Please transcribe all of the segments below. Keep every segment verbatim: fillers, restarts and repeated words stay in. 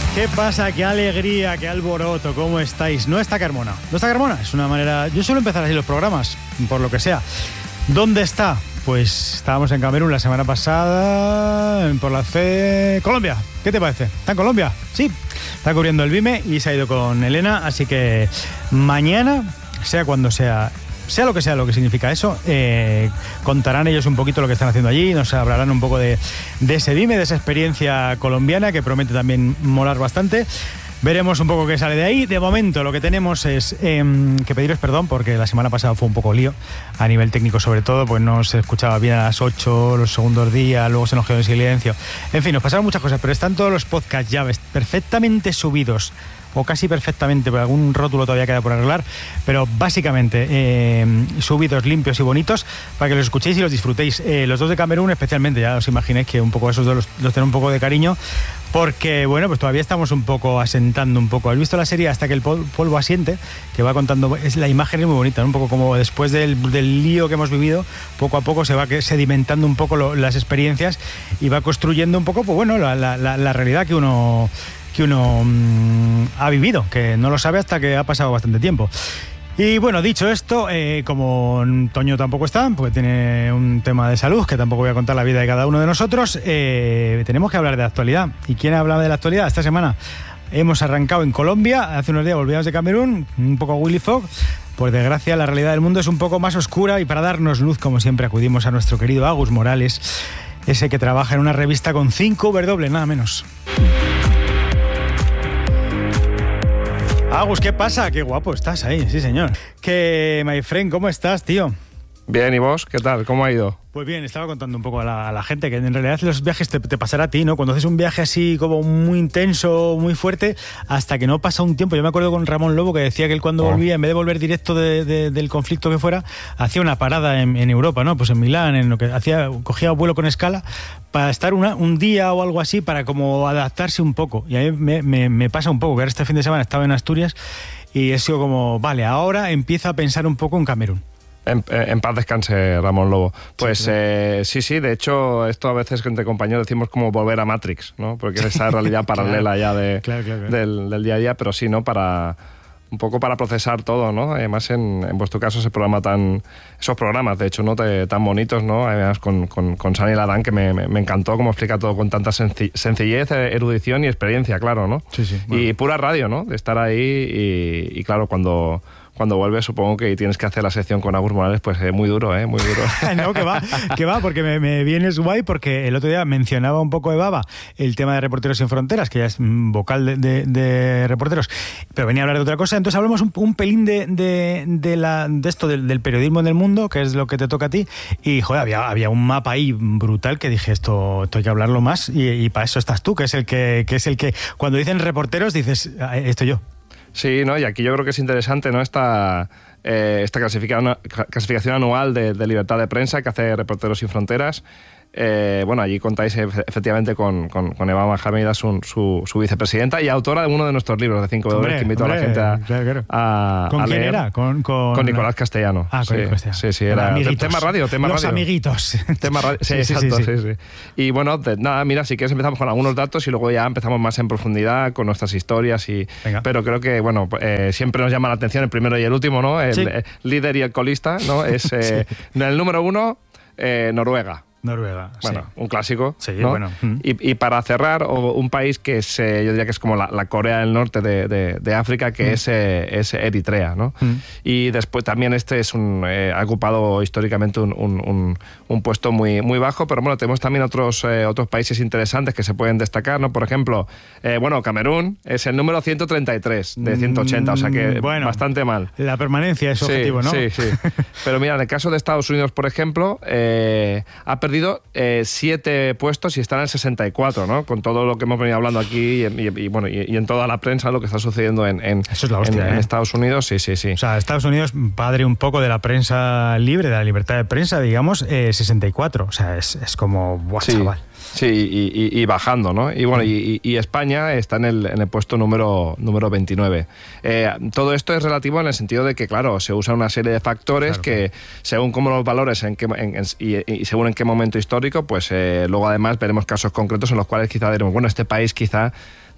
¿Qué pasa? ¡Qué alegría! ¡Qué alboroto! ¿Cómo estáis? No está Carmona. ¿No está Carmona? Es una manera... Yo suelo empezar así los programas, por lo que sea. ¿Dónde está? Pues estábamos en Camerún la semana pasada, en por la C... Colombia. ¿Qué te parece? ¿Está en Colombia? Sí. Está cubriendo el BIME y se ha ido con Elena, así que mañana, sea cuando sea... Sea lo que sea lo que significa eso, eh, contarán ellos un poquito lo que están haciendo allí, nos hablarán un poco de, de ese BIME, de esa experiencia colombiana que promete también molar bastante. Veremos un poco qué sale de ahí. De momento lo que tenemos es eh, que pediros perdón porque la semana pasada fue un poco lío, a nivel técnico sobre todo, pues no se escuchaba bien a las ocho, los segundos días, luego se nos quedó en silencio. En fin, nos pasaron muchas cosas, pero están todos los podcasts ya perfectamente subidos, o casi perfectamente, porque algún rótulo todavía queda por arreglar, pero básicamente eh, subidos, limpios y bonitos para que los escuchéis y los disfrutéis. Eh, los dos de Camerún especialmente, ya os imagináis que un poco esos dos los, los tengo un poco de cariño, porque bueno, pues todavía estamos un poco asentando un poco. ¿Has visto la serie Hasta que el polvo asiente? Que va contando, es, la imagen es muy bonita, ¿no? Un poco como después del, del lío que hemos vivido, poco a poco se va sedimentando un poco lo, las experiencias y va construyendo un poco, pues bueno, la, la, la, la realidad que uno... que uno mmm, ha vivido, que no lo sabe hasta que ha pasado bastante tiempo. Y bueno, dicho esto, eh, como Toño tampoco está, porque tiene un tema de salud, que tampoco voy a contar la vida de cada uno de nosotros, eh, tenemos que hablar de la actualidad. ¿Y quién ha hablado de la actualidad? Esta semana hemos arrancado en Colombia, hace unos días volvíamos de Camerún, un poco Willy Fogg. Por desgracia, la realidad del mundo es un poco más oscura y para darnos luz, como siempre, acudimos a nuestro querido Agus Morales, ese que trabaja en una revista con cinco W, nada menos. Agus, ¿qué pasa? Qué guapo estás ahí, sí señor. Que, my friend, ¿cómo estás, tío? Bien, ¿y vos? ¿Qué tal? ¿Cómo ha ido? Pues bien, estaba contando un poco a la, a la gente que en realidad los viajes te, te pasará a ti, ¿no? Cuando haces un viaje así como muy intenso, muy fuerte, hasta que no pasa un tiempo. Yo me acuerdo con Ramón Lobo que decía que él cuando oh. volvía, en vez de volver directo de, de, del conflicto que fuera, hacía una parada en, en Europa, ¿no? Pues en Milán, en lo que hacía, cogía vuelo con escala para estar una, un día o algo así, para como adaptarse un poco. Y a mí me, me, me pasa un poco, que ahora este fin de semana estaba en Asturias y he sido como, vale, ahora empieza a pensar un poco en Camerún. En, en paz descanse Ramón Lobo. Pues sí, eh, sí, sí, de hecho esto a veces entre compañeros decimos como volver a Matrix, ¿no? Porque es esa realidad paralela ya de, claro, claro, claro. Del, del día a día, pero sí, ¿no? Para un poco para procesar todo, ¿no? Además en, en vuestro caso ese programa tan, esos programas de hecho, ¿no? Te, tan bonitos, ¿no? Además con, con, con Sani Ladán, que me, me, me encantó cómo explica todo con tanta senci- sencillez, erudición y experiencia, claro, ¿no? Sí, sí. Bueno. Y pura radio, ¿no? De estar ahí y, y claro, cuando... Cuando vuelves, supongo que tienes que hacer la sección con Agus Morales, pues eh, muy duro, ¿eh? Muy duro. No, que va, que va, porque me, me vienes guay, porque el otro día mencionaba un poco de Baba el tema de Reporteros Sin Fronteras, que ya es vocal de, de, de Reporteros, pero venía a hablar de otra cosa. Entonces hablamos un, un pelín de, de, de, la, de esto, del, del periodismo en el mundo, que es lo que te toca a ti, y joder, había, había un mapa ahí brutal que dije, esto, esto hay que hablarlo más, y, y para eso estás tú, que es el que, que es el que, cuando dicen reporteros, dices, esto yo. Sí, ¿no? Y aquí yo creo que es interesante, ¿no? Esta, eh, esta clasificación, clasificación anual de, de libertad de prensa que hace Reporteros Sin Fronteras. Eh, bueno, allí contáis efectivamente con, con, con Eva Majamida, su, su, su vicepresidenta y autora de uno de nuestros libros de cinco W, que invito hombre, a la gente a, claro, claro. a, ¿Con a quién leer. Era? Con, con... con Nicolás Castellano. Ah, con sí, Nicolás Castellano. Sí, sí, era tema radio, tema Los radio. amiguitos. Tema radio, sí, sí, exacto, sí, sí. sí, sí. Y bueno, de, nada, mira, si quieres empezamos con algunos datos y luego ya empezamos más en profundidad con nuestras historias. y Venga. Pero creo que, bueno, eh, siempre nos llama la atención el primero y el último, ¿no? El, sí. el líder y el colista, ¿no? Es eh, sí. el número uno, eh, Noruega. Noruega, bueno, sí. un clásico, sí, ¿no? Bueno. Y, y para cerrar, o un país que es, eh, yo diría que es como la, la Corea del Norte de, de, de África, que mm. es, eh, es Eritrea, ¿no? Mm. Y después también este es un, eh, ha ocupado históricamente un, un, un, un puesto muy, muy bajo, pero bueno, tenemos también otros, eh, otros países interesantes que se pueden destacar, ¿no? Por ejemplo, eh, bueno, Camerún es el número ciento treinta y tres de ciento ochenta, mm, o sea que bueno, bastante mal. La permanencia es sí, objetivo, ¿no? Sí, sí. Pero mira, en el caso de Estados Unidos, por ejemplo, eh, ha perdido eh, siete puestos y está en el sesenta y cuatro, ¿no? Con todo lo que hemos venido hablando aquí y, y, y bueno, y, y en toda la prensa, lo que está sucediendo en, en, Eso es la hostia, en, ¿eh? en Estados Unidos, sí, sí, sí. O sea, Estados Unidos, padre un poco de la prensa libre, de la libertad de prensa, digamos, eh, sesenta y cuatro. O sea, es, es como, ¡buah, sí. chaval! Sí, y, y, y bajando, ¿no? Y bueno, y, y España está en el, en el puesto número, número veintinueve. Eh, todo esto es relativo en el sentido de que, claro, se usa una serie de factores claro, que, claro. según cómo los valores en qué, en, en, y, y según en qué momento histórico, pues eh, luego además veremos casos concretos en los cuales quizá diremos, bueno, este país quizá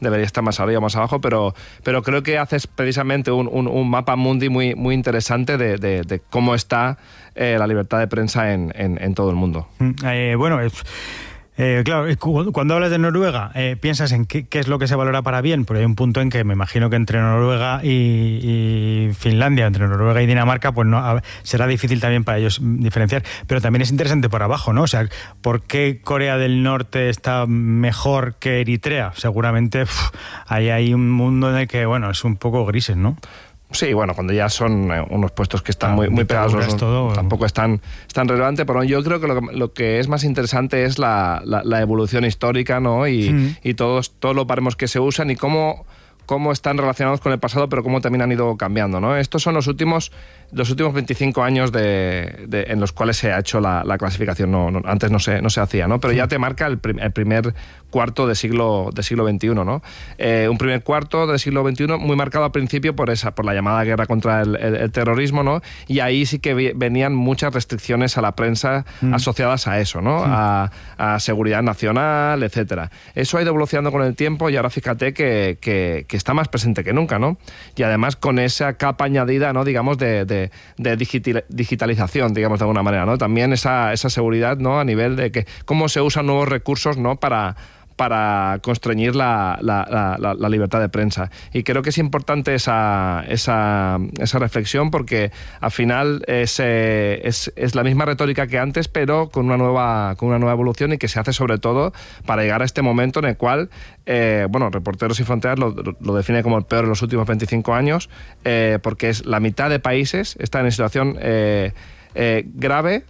debería estar más arriba o más abajo, pero, pero creo que haces precisamente un, un, un mapa mundi muy, muy interesante de, de, de cómo está eh, la libertad de prensa en, en, en todo el mundo. Eh, bueno, es... Eh, claro, cuando hablas de Noruega, eh, piensas en qué, qué es lo que se valora para bien, porque hay un punto en que me imagino que entre Noruega y, y Finlandia, entre Noruega y Dinamarca, pues no a, será difícil también para ellos diferenciar, pero también es interesante por abajo, ¿no? O sea, ¿por qué Corea del Norte está mejor que Eritrea? Seguramente uf, ahí hay un mundo en el que, bueno, es un poco grises, ¿no? Sí, bueno, cuando ya son unos puestos que están ah, muy, muy pegados, no, todo, tampoco es tan, es tan relevante, pero yo creo que lo, lo que es más interesante es la, la, la evolución histórica, ¿no? Y, mm. y todos, todos los baremos que se usan y cómo, cómo están relacionados con el pasado, pero cómo también han ido cambiando, ¿no? Estos son los últimos, los últimos veinticinco años de, de, en los cuales se ha hecho la, la clasificación. No, no, antes no se, no se hacía, ¿no? Pero ya te marca el, prim, el primer cuarto de siglo, de siglo veintiuno, ¿no? Eh, un primer cuarto del siglo veintiuno muy marcado al principio por esa, por la llamada guerra contra el, el, el terrorismo, ¿no? Y ahí sí que venían muchas restricciones a la prensa mm. asociadas a eso, ¿no? Mm. A, a seguridad nacional, etcétera. Eso ha ido evolucionando con el tiempo y ahora fíjate que, que, que está más presente que nunca, ¿no? Y además con esa capa añadida, ¿no? Digamos, de, de, de digital, digitalización, digamos, de alguna manera, ¿no? También esa, esa seguridad, ¿no? A nivel de que cómo se usan nuevos recursos, ¿no? Para para constreñir la, la, la, la libertad de prensa. Y creo que es importante esa, esa, esa reflexión porque al final es, eh, es, es la misma retórica que antes, pero con una nueva, con una nueva evolución y que se hace sobre todo para llegar a este momento en el cual, eh, bueno, Reporteros Sin Fronteras lo, lo define como el peor de los últimos veinticinco años, eh, porque es la mitad de países están en situación eh, eh, grave,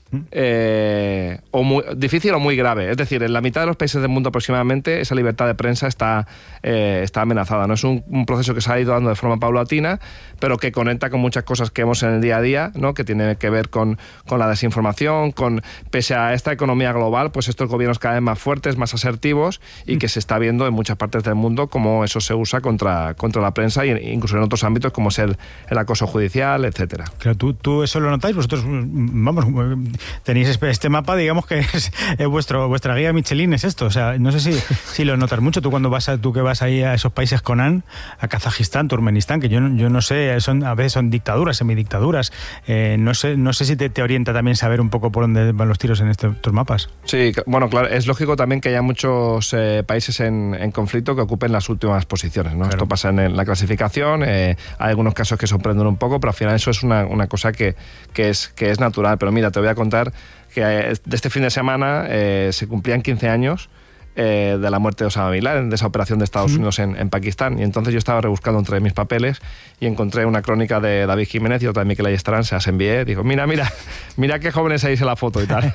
Eh, o muy, difícil o muy grave. Es decir, en la mitad de los países del mundo aproximadamente esa libertad de prensa está, eh, está amenazada. No es un, un proceso que se ha ido dando de forma paulatina, pero que conecta con muchas cosas que vemos en el día a día, ¿no? Que tiene que ver con, con la desinformación, con pese a esta economía global, pues estos gobiernos cada vez más fuertes, más asertivos y que se está viendo en muchas partes del mundo cómo eso se usa contra, contra la prensa e incluso en otros ámbitos como es el, el acoso judicial, etcétera. Claro, ¿tú, ¿tú eso lo notáis? Vosotros, vamos, tenéis este mapa, digamos que es, es vuestro, vuestra guía Michelin, es esto. O sea, no sé si, si lo notas mucho. Tú cuando vas a, tú que vas ahí a esos países con A N, a Kazajistán, Turkmenistán, que yo, yo no sé, son, a veces son dictaduras, semidictaduras. Eh, no sé, no sé si te, te orienta también saber un poco por dónde van los tiros en este, estos mapas. Sí, bueno, claro, es lógico también que haya muchos eh, países en, en conflicto que ocupen las últimas posiciones, ¿no? Claro. Esto pasa en la clasificación, eh, hay algunos casos que sorprenden un poco, pero al final eso es una, una cosa que, que, es, que es natural. Pero mira, te voy a contar que de este fin de semana eh, se cumplían quince años eh, de la muerte de Osama Bin Laden, de esa operación de Estados Unidos en, en Pakistán. Y entonces yo estaba rebuscando entre mis papeles y encontré una crónica de David Jiménez y otra de Miquel Ayestarán, se las envié. Digo, mira, mira, mira qué jóvenes ahí en la foto y tal.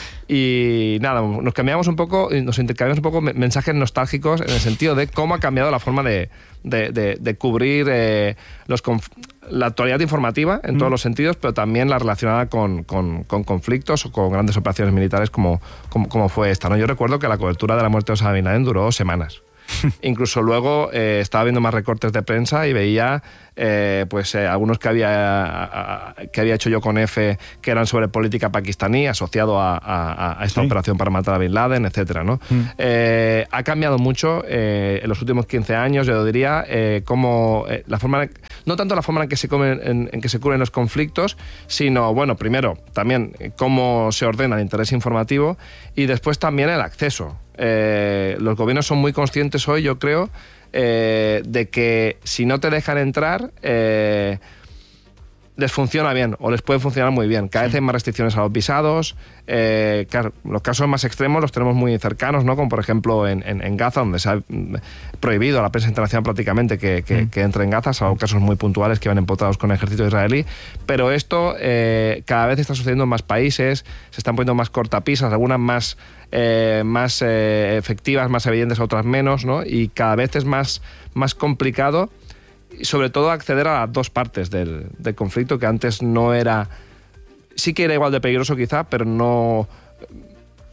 Y nada, nos cambiamos un poco, nos intercambiamos un poco mensajes nostálgicos en el sentido de cómo ha cambiado la forma de, de, de, de cubrir eh, los la actualidad informativa en mm. todos los sentidos, pero también la relacionada con, con, con conflictos o con grandes operaciones militares como, como, como fue esta, ¿no? Yo recuerdo que la cobertura de la muerte de Osama Bin Laden duró semanas. Incluso luego eh, estaba viendo más recortes de prensa y veía eh, pues eh, algunos que había a, a, que había hecho yo con F que eran sobre política pakistaní asociado a, a, a esta sí. operación para matar a Bin Laden, etcétera, ¿no? Mm. Eh, ha cambiado mucho eh, en los últimos quince años, yo diría, eh, como eh, la forma, no tanto la forma en que se comen, en, en que se cubren los conflictos, sino, bueno, primero también eh, cómo se ordena el interés informativo y después también el acceso. Eh, los gobiernos son muy conscientes hoy, yo creo, eh, de que si no te dejan entrar, eh, les funciona bien o les puede funcionar muy bien. Cada sí. vez hay más restricciones a los visados. Eh, claro, los casos más extremos los tenemos muy cercanos, ¿no? Como por ejemplo en, en, en Gaza, donde se ha prohibido a la prensa internacional prácticamente que, que, mm. que entre en Gaza, salvo casos muy puntuales que van empotrados con el ejército israelí. Pero esto eh, cada vez está sucediendo en más países, se están poniendo más cortapisas, algunas más Eh, más eh, efectivas, más evidentes, otras menos, ¿no? Y cada vez es más, más complicado, y sobre todo acceder a las dos partes del, del conflicto, que antes no era, sí que era igual de peligroso quizá, pero no,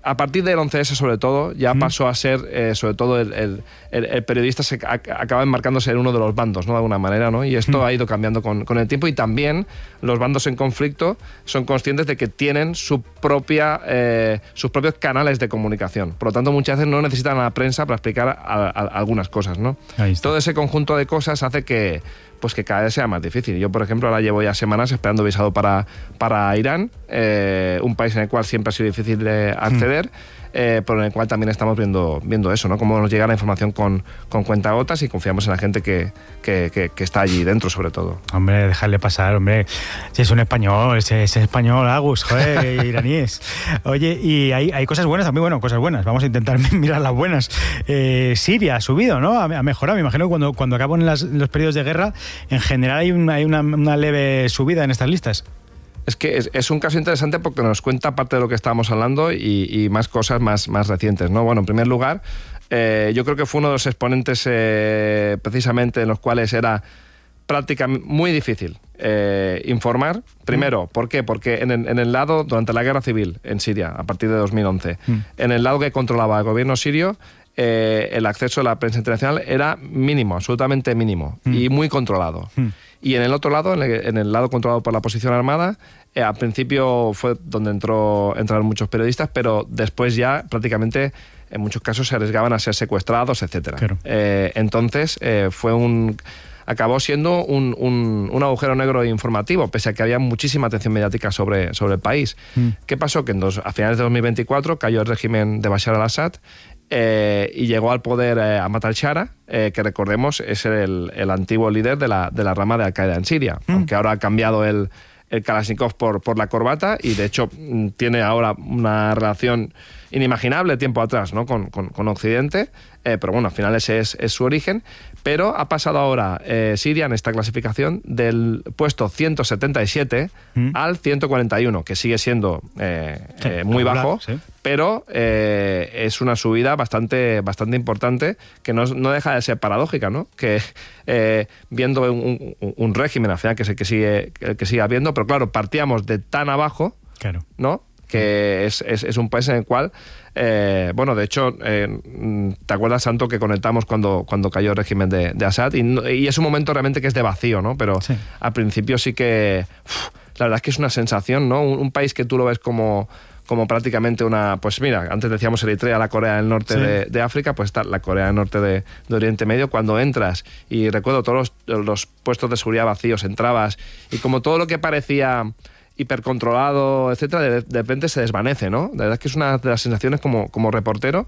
a partir del once ese, sobre todo, ya mm. pasó a ser, eh, sobre todo, el, el, el periodista se a, acaba enmarcándose en uno de los bandos, ¿no? De alguna manera, ¿no? Y esto mm. ha ido cambiando con, con el tiempo, y también los bandos en conflicto son conscientes de que tienen su propia, eh, sus propios canales de comunicación. Por lo tanto, muchas veces no necesitan a la prensa para explicar a, a, a algunas cosas, ¿no? Todo ese conjunto de cosas hace que, pues que cada vez sea más difícil. Yo, por ejemplo, ahora llevo ya semanas esperando visado para, para Irán, eh, un país en el cual siempre ha sido difícil de acceder, mm. eh, pero en el cual también estamos viendo, viendo eso, ¿no? Cómo nos llega la información con, con cuentagotas, y confiamos en la gente que, que, que, que está allí dentro, sobre todo. Hombre, dejarle pasar, hombre. Si es un español, es, es español, Agus, joder, iraníes. Oye, y hay, hay cosas buenas también, bueno, cosas buenas. Vamos a intentar mirar las buenas. Eh, Siria ha subido, ¿no? Ha, ha mejorado. Me imagino que cuando, cuando acaban las, los periodos de guerra, en general hay, un, hay una, una leve subida en estas listas. Es que es, es un caso interesante porque nos cuenta parte de lo que estábamos hablando y, y más cosas más, más recientes, ¿no? Bueno, en primer lugar, eh, yo creo que fue uno de los exponentes eh, precisamente en los cuales era prácticamente muy difícil eh, informar. Primero, ¿por qué? Porque en el, en el lado, durante la guerra civil en Siria, a partir de dos mil once, mm. en el lado que controlaba el gobierno sirio, eh, el acceso a la prensa internacional era mínimo, absolutamente mínimo, mm. y muy controlado. Mm. Y en el otro lado, en el, en el lado controlado por la posición armada, eh, al principio fue donde entró, entraron muchos periodistas, pero después ya prácticamente en muchos casos se arriesgaban a ser secuestrados, etcétera. Claro. Eh, entonces eh, fue un... acabó siendo un, un, un agujero negro informativo, pese a que había muchísima atención mediática sobre, sobre el país. Mm. ¿Qué pasó? Que en dos, a finales de dos mil veinticuatro cayó el régimen de Bashar al-Assad, Eh, y llegó al poder eh, Ahmad al-Shara, eh, que recordemos es el, el antiguo líder de la, de la rama de Al-Qaeda en Siria, mm. aunque ahora ha cambiado el, el Kalashnikov por, por la corbata, y de hecho tiene ahora una relación inimaginable tiempo atrás, ¿no? con, con, con Occidente, eh, pero bueno, al final ese es, es su origen. Pero ha pasado ahora eh, Siria en esta clasificación del puesto ciento setenta y siete mm. al ciento cuarenta y uno, que sigue siendo eh, sí, eh, muy regular, bajo, sí. pero eh, es una subida bastante, bastante importante, que no, no deja de ser paradójica, ¿no? Que eh, viendo un, un, un régimen al final que, se, que, sigue, que sigue habiendo, pero claro, partíamos de tan abajo, claro. ¿no? que es, es, es un país en el cual, eh, bueno, de hecho, eh, ¿te acuerdas, Santo, que conectamos cuando, cuando cayó el régimen de, de Assad? Y, y es un momento realmente que es de vacío, ¿no? Pero sí. al principio sí que, uf, la verdad es que es una sensación, ¿no? Un, un país que tú lo ves como... como prácticamente una, pues mira, antes decíamos Eritrea, la Corea del Norte sí. de, de África, pues está la Corea del Norte de, de Oriente Medio. Cuando entras, y recuerdo todos los, los puestos de seguridad vacíos, entrabas, y como todo lo que parecía hipercontrolado, etcétera, de, de repente se desvanece, ¿no? La verdad es que es una de las sensaciones como, como reportero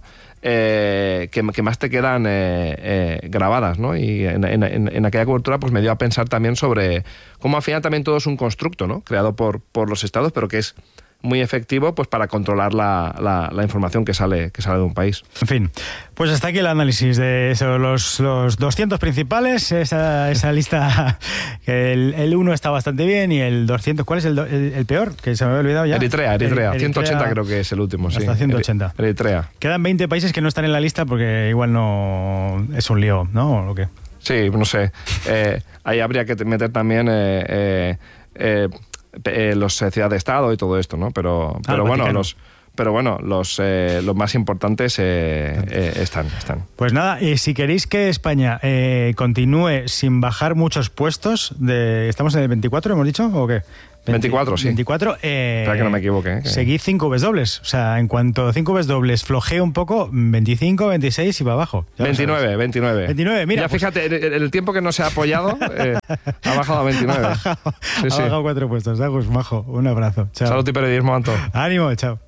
eh, que, que más te quedan eh, eh, grabadas, ¿no? Y en, en, en aquella cobertura pues me dio a pensar también sobre cómo al final también todo es un constructo, ¿no? Creado por, por los estados, pero que es muy efectivo pues para controlar la, la, la información que sale, que sale de un país. En fin, pues hasta aquí el análisis de eso, los, los doscientos principales, esa, esa lista, el, el uno está bastante bien, y el doscientos, ¿cuál es el, el, el peor? Que se me había olvidado ya. Eritrea, Eritrea, Eritrea, ciento ochenta creo que es el último, hasta sí. Hasta ciento ochenta. Eritrea. Quedan veinte países que no están en la lista porque igual no es un lío, ¿no? ¿O qué? Sí, no sé. Eh, ahí habría que meter también... Eh, eh, eh, Eh, los eh, ciudades de estado y todo esto, ¿no? Pero, pero ah, bueno, los pero bueno, los eh, los más importantes eh, eh, están, están. Pues nada, y si queréis que España eh, continúe sin bajar muchos puestos, de ¿estamos en el veinticuatro, hemos dicho, o qué? veinticuatro, sí. veinticuatro, eh, Espera que no me equivoque. ¿eh? Seguid cinco V dobles. O sea, en cuanto cinco V dobles flojea un poco, veinticinco, veintiséis y va abajo. veintinueve, veintinueve. veintinueve, mira. Ya pues... fíjate, el, el tiempo que no se ha apoyado eh, ha bajado a veintinueve. Ha bajado, sí, ha bajado sí. cuatro puestos. Agus, majo, un abrazo. Chao. Salud y periodismo, Anto. Ánimo, chao.